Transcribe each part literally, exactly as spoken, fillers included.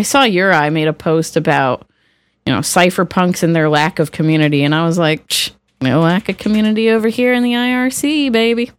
I saw Uri made a post about, you know, cypherpunks and their lack of community. And I was like, no lack of community over here in the I R C, baby.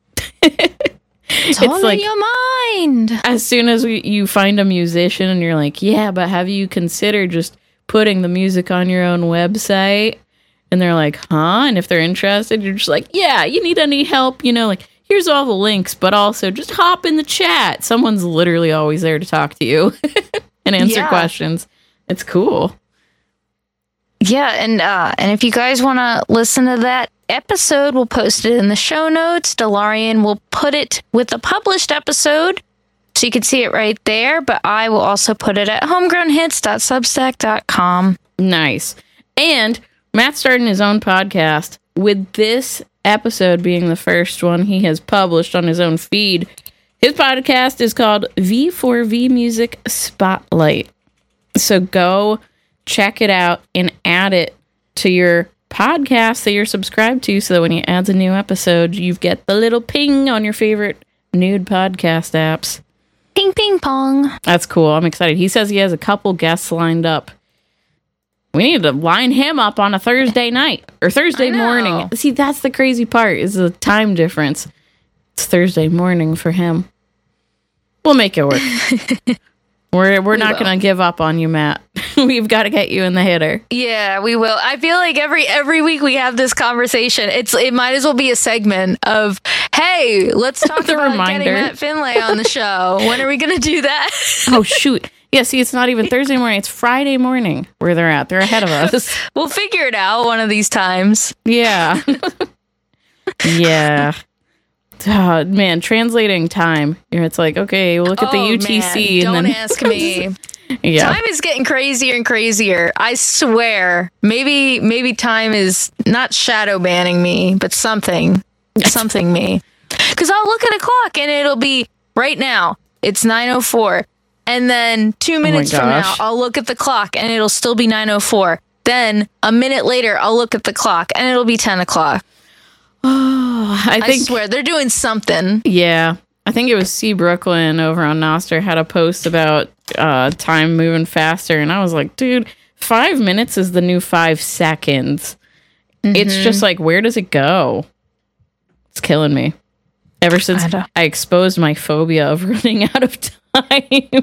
It's all like, in your mind. As soon as we, you find a musician and you're like, yeah, but have you considered just putting the music on your own website? And they're like, huh? And if they're interested, you're just like, yeah, you need any help? You know, like, here's all the links, but also just hop in the chat. Someone's literally always there to talk to you and answer yeah. questions. It's cool. Yeah, and uh, and if you guys want to listen to that episode, we'll post it in the show notes. Delarian will put it with the published episode, so you can see it right there. But I will also put it at homegrown hits dot substack dot com. Nice. And Matt's starting his own podcast, with this episode being the first one he has published on his own feed. His podcast is called V four V Music Spotlight. So go check it out and add it to your podcast that you're subscribed to, so that when he adds a new episode, you get the little ping on your favorite nude podcast apps. Ping, ping, pong. That's cool. I'm excited. He says he has a couple guests lined up. We need to line him up on a Thursday night or Thursday morning. See, that's the crazy part, is the time difference. It's Thursday morning for him. We'll make it work. We're we're we not going to give up on you, Matt. We've got to get you in the hitter. Yeah, we will. I feel like every every week we have this conversation. It's it might as well be a segment of, hey, let's talk about reminder. Getting Matt Finlay on the show. When are we going to do that? Oh, shoot. Yeah, see, it's not even Thursday morning. It's Friday morning where they're at. They're ahead of us. We'll figure it out one of these times. Yeah. Yeah. Oh, man, translating time. It's like, okay, we'll look at the oh, U T C. Man, and don't then ask me. Yeah. Time is getting crazier and crazier. I swear. Maybe maybe time is not shadow banning me, but something. Something me. Because I'll look at a clock and it'll be right now. It's nine oh four. And then two minutes oh from now, I'll look at the clock and it'll still be nine oh four. Then a minute later, I'll look at the clock and it'll be ten o'clock. Oh, I think I swear they're doing something. Yeah, I think it was C Brooklyn over on Nostr had a post about uh, time moving faster, and I was like, dude, five minutes is the new five seconds. Mm-hmm. It's just like, where does it go? It's killing me. Ever since I, I exposed my phobia of running out of time. Hey,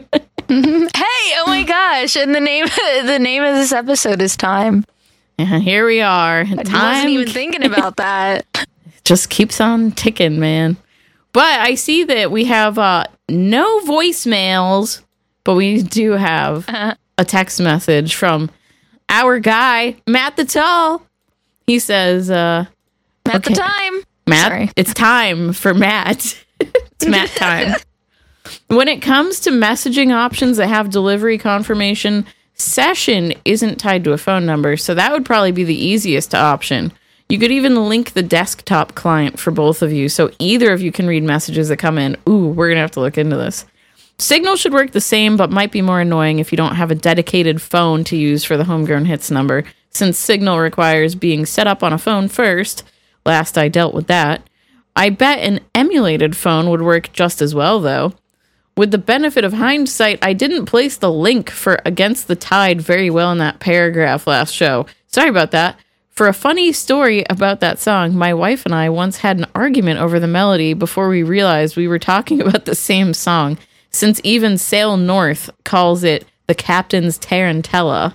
oh my gosh! And the name the name of this episode is Time. And here we are. I Time wasn't even thinking about that. Just keeps on ticking, man. But I see that we have uh, no voicemails, but we do have uh-huh. a text message from our guy, Matt the Tall. He says, uh, Matt okay. the Time. Matt, Sorry. It's time for Matt. It's Matt time. When it comes to messaging options that have delivery confirmation, session isn't tied to a phone number, so that would probably be the easiest option. You could even link the desktop client for both of you, so either of you can read messages that come in. Ooh, we're going to have to look into this. Signal should work the same, but might be more annoying if you don't have a dedicated phone to use for the Homegrown Hits number, since Signal requires being set up on a phone first. Last I dealt with that. I bet an emulated phone would work just as well, though. With the benefit of hindsight, I didn't place the link for Against the Tide very well in that paragraph last show. Sorry about that. For a funny story about that song, my wife and I once had an argument over the melody before we realized we were talking about the same song, since even Sail North calls it the Captain's Tarantella.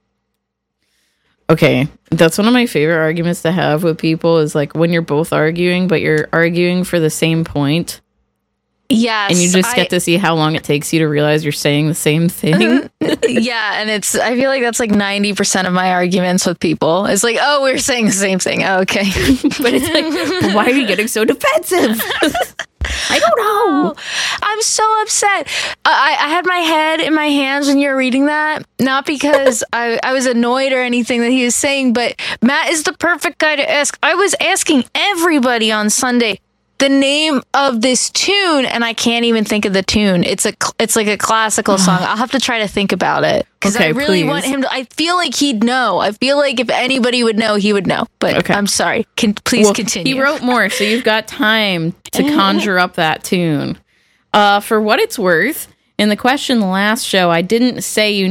Okay, that's one of my favorite arguments to have with people, is like when you're both arguing, but you're arguing for the same point. Yes. And you just I, get to see how long it takes you to realize you're saying the same thing. Yeah, and it's, I feel like that's like ninety percent of my arguments with people. It's like, oh, we're saying the same thing. Oh, okay. But it's like, why are you getting so defensive? I don't know. Oh, I'm so upset. I, I had my head in my hands when you were reading that. Not because I, I was annoyed or anything that he was saying, but Matt is the perfect guy to ask. I was asking everybody on Sunday the name of this tune, and I can't even think of the tune. It's a it's like a classical song. I'll have to try to think about it, because okay, I really please. want him to. I feel like he'd know. I feel like if anybody would know, he would know. But okay. I'm sorry. Can, please well, continue. He wrote more, so you've got time to conjure up that tune. Uh, for what it's worth, in the question last show, I didn't say you